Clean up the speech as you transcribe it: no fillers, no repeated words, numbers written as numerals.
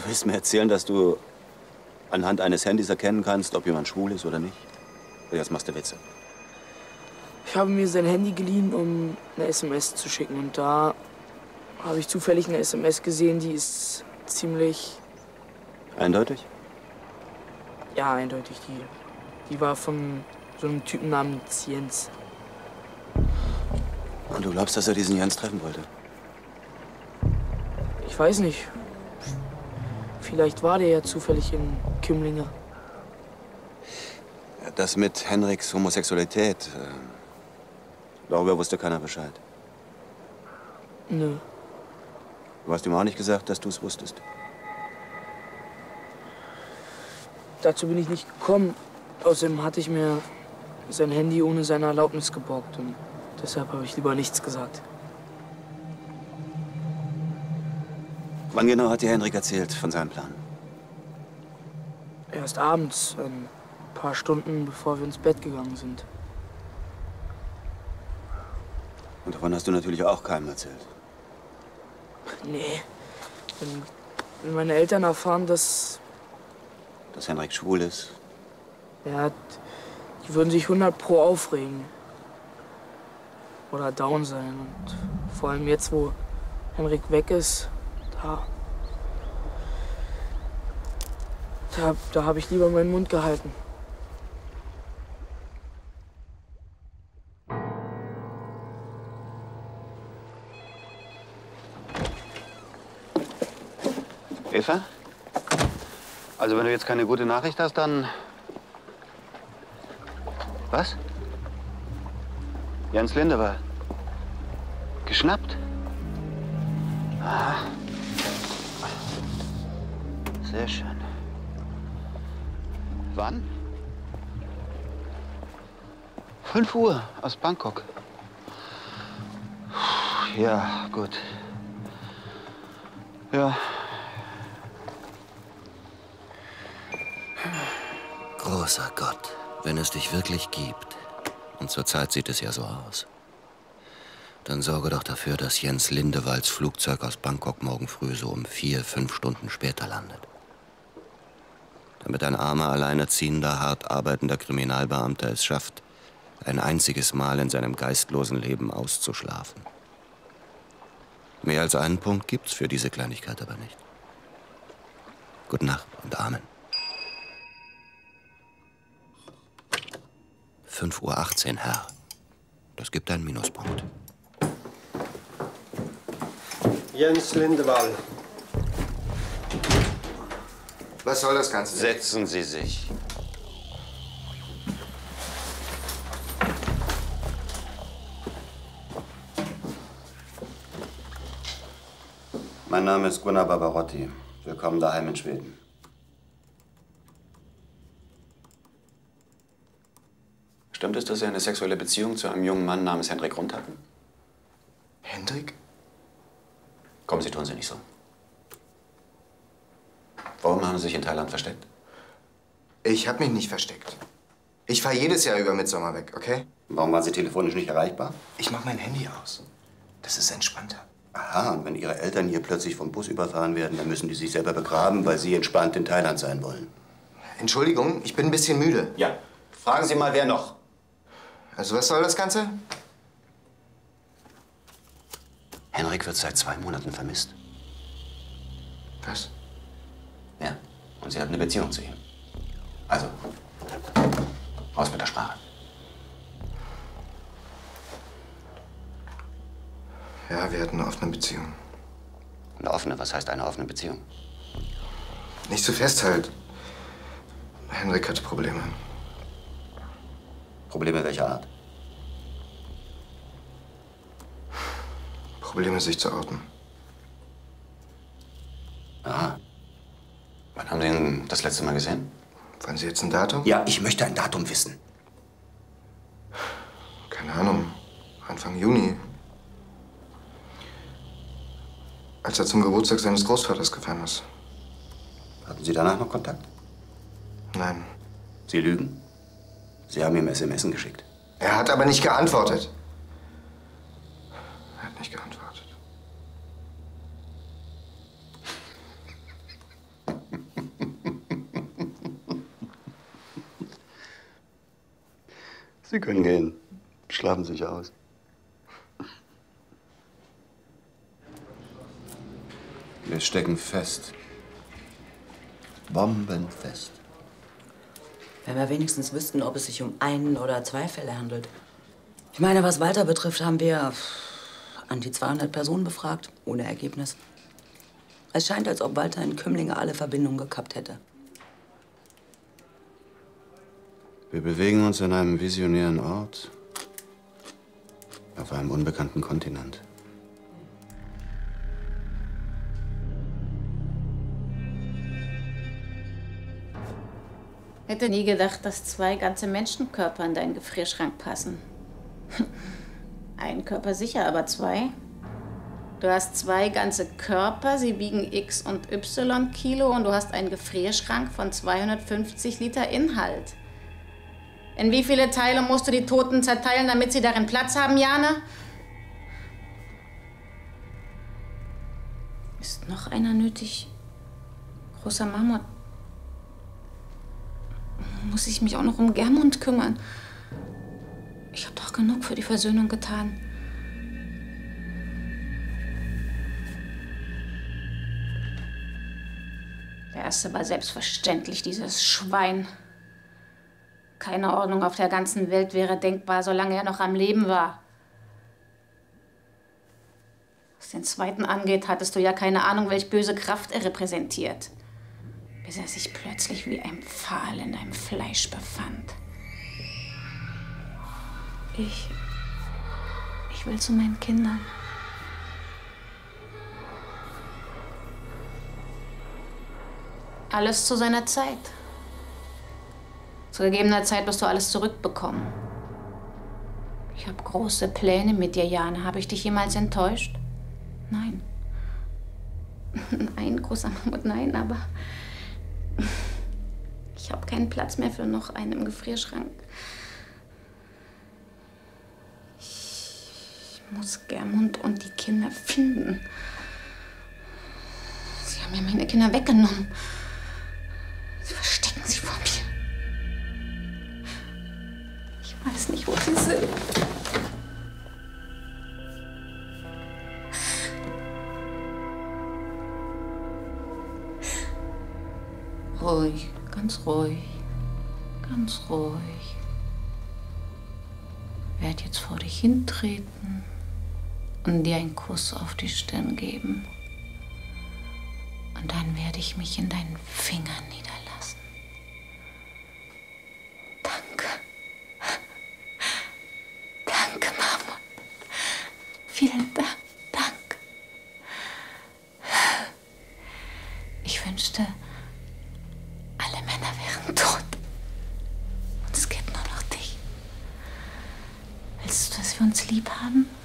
willst mir erzählen, dass du anhand eines Handys erkennen kannst, ob jemand schwul ist oder nicht? Jetzt machst du Witze. Ich habe mir sein Handy geliehen, um eine SMS zu schicken. Und da habe ich zufällig eine SMS gesehen, die ist ziemlich... Eindeutig? Ja, eindeutig. Die war von so einem Typen namens Jens. Und du glaubst, dass er diesen Jens treffen wollte? Ich weiß nicht. Vielleicht war der ja zufällig in Kimlinge. Ja, das mit Henriks Homosexualität, darüber wusste keiner Bescheid. Nö. Du hast ihm auch nicht gesagt, dass du es wusstest? Dazu bin ich nicht gekommen. Außerdem hatte ich mir sein Handy ohne seine Erlaubnis geborgt. Und deshalb habe ich lieber nichts gesagt. Wann genau hat dir Henrik erzählt von seinem Plan? Erst abends, ein paar Stunden bevor wir ins Bett gegangen sind. Und davon hast du natürlich auch keinem erzählt. Nee. Wenn meine Eltern erfahren, dass Henrik schwul ist? Ja, die würden sich 100% aufregen. Oder down sein. Und vor allem jetzt, wo Henrik weg ist, da habe ich lieber meinen Mund gehalten. Eva? Also wenn du jetzt keine gute Nachricht hast, dann... Was? Jens Linde war geschnappt? Aha. Sehr schön. Wann? 5 Uhr aus Bangkok. Ja, gut. Ja. Großer Gott, wenn es dich wirklich gibt, und zurzeit sieht es ja so aus, dann sorge doch dafür, dass Jens Lindewalds Flugzeug aus Bangkok morgen früh so um 4, 5 Stunden später landet. Damit ein armer, alleinerziehender, hart arbeitender Kriminalbeamter es schafft, ein einziges Mal in seinem geistlosen Leben auszuschlafen. Mehr als einen Punkt gibt's für diese Kleinigkeit aber nicht. Gute Nacht und Amen. 5:18 Uhr, Herr. Das gibt einen Minuspunkt. Jens Lindewall. Was soll das Ganze? Setzen Sie sich. Mein Name ist Gunnar Barbarotti. Willkommen daheim in Schweden. Stimmt es, dass Sie eine sexuelle Beziehung zu einem jungen Mann namens Henrik Rund hatten? Hendrik? Kommen Sie, tun Sie nicht so. Warum haben Sie sich in Thailand versteckt? Ich habe mich nicht versteckt. Ich fahre jedes Jahr über Mittsommer weg, okay? Warum waren Sie telefonisch nicht erreichbar? Ich mache mein Handy aus. Das ist entspannter. Aha, und wenn Ihre Eltern hier plötzlich vom Bus überfahren werden, dann müssen die sich selber begraben, weil Sie entspannt in Thailand sein wollen. Entschuldigung, ich bin ein bisschen müde. Ja. Fragen Sie mal, wer noch? Also was soll das Ganze? Henrik wird seit 2 Monaten vermisst. Was? Ja, und Sie hat eine Beziehung zu ihm. Also, raus mit der Sprache. Ja, wir hatten eine offene Beziehung. Eine offene? Was heißt eine offene Beziehung? Nicht so fest halt. Henrik hat Probleme. Probleme welcher Art? Probleme, sich zu outen. Aha. Wann haben Sie ihn das letzte Mal gesehen? Wollen Sie jetzt ein Datum? Ja, ich möchte ein Datum wissen. Keine Ahnung. Anfang Juni. Als er zum Geburtstag seines Großvaters gefahren ist. Hatten Sie danach noch Kontakt? Nein. Sie lügen? Sie haben ihm SMS geschickt. Er hat aber nicht geantwortet. Er hat nicht geantwortet. Sie können gehen. Schlafen sich aus. Wir stecken fest. Bombenfest. Wenn wir wenigstens wüssten, ob es sich um einen oder zwei Fälle handelt. Ich meine, was Walter betrifft, haben wir an die 200 Personen befragt, ohne Ergebnis. Es scheint, als ob Walter in Kümlinge alle Verbindungen gekappt hätte. Wir bewegen uns an einem visionären Ort, auf einem unbekannten Kontinent. Hätte nie gedacht, dass 2 ganze Menschenkörper in deinen Gefrierschrank passen. Ein Körper sicher, aber 2? Du hast 2 ganze Körper, sie wiegen X und Y Kilo und du hast einen Gefrierschrank von 250 Liter Inhalt. In wie viele Teile musst du die Toten zerteilen, damit sie darin Platz haben, Jane? Ist noch einer nötig? Großer Mammut. Muss ich mich auch noch um Germund kümmern? Ich habe doch genug für die Versöhnung getan. Der erste war selbstverständlich dieses Schwein. Keine Ordnung auf der ganzen Welt wäre denkbar, solange er noch am Leben war. Was den zweiten angeht, hattest du ja keine Ahnung, welch böse Kraft er repräsentiert. Bis er sich plötzlich wie ein Pfahl in deinem Fleisch befand. Ich will zu meinen Kindern. Alles zu seiner Zeit. Zu gegebener Zeit wirst du alles zurückbekommen. Ich habe große Pläne mit dir, Jane. Habe ich dich jemals enttäuscht? Nein. Nein, großer Mammut, nein, aber ich habe keinen Platz mehr für noch einen im Gefrierschrank. Ich muss Germund und die Kinder finden. Sie haben mir meine Kinder weggenommen. Sie verstecken sie vor mir. Ich weiß nicht, wo sie sind. Ruhig, ganz ruhig, ganz ruhig. Ich werde jetzt vor dich hintreten und dir einen Kuss auf die Stirn geben. Und dann werde ich mich in deinen Fingern niederlassen. Danke. Danke, Mama. Vielen Dank. Dank. Ich wünschte, alle Männer wären tot. Und es gibt nur noch dich. Willst du, dass wir uns lieb haben?